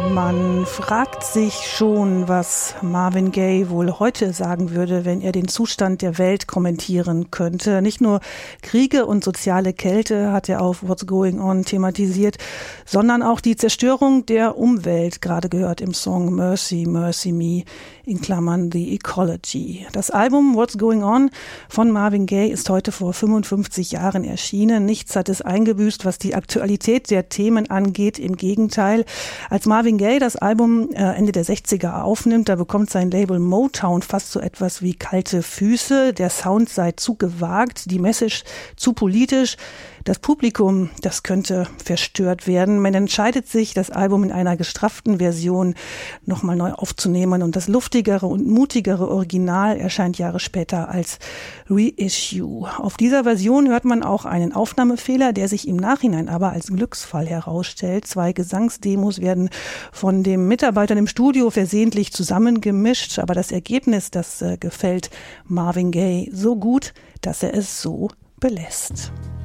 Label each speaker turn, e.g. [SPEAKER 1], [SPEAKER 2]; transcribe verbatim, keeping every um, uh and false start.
[SPEAKER 1] Man fragt sich schon, was Marvin Gaye wohl heute sagen würde, wenn er den Zustand der Welt kommentieren könnte. Nicht nur Kriege und soziale Kälte hat er auf What's Going On thematisiert, sondern auch die Zerstörung der Umwelt, gerade gehört im Song Mercy, Mercy Me, in Klammern The Ecology. Das Album What's Going On von Marvin Gaye ist heute vor fünfundfünfzig Jahren erschienen. Nichts hat es eingebüßt, was die Aktualität der Themen angeht. Im Gegenteil, als Marvin Gaye das Album äh, Ende der sechziger aufnimmt, da bekommt sein Label Motown fast so etwas wie kalte Füße. Der Sound sei zu gewagt, die Message zu politisch. Das Publikum, das könnte verstört werden. Man entscheidet sich, das Album in einer gestrafften Version nochmal neu aufzunehmen und das luftigere und mutigere Original erscheint Jahre später als Reissue. Auf dieser Version hört man auch einen Aufnahmefehler, der sich im Nachhinein aber als Glücksfall herausstellt. Zwei Gesangsdemos werden von den Mitarbeitern im Studio versehentlich zusammengemischt, aber das Ergebnis, das äh, gefällt Marvin Gaye so gut, dass er es so belässt.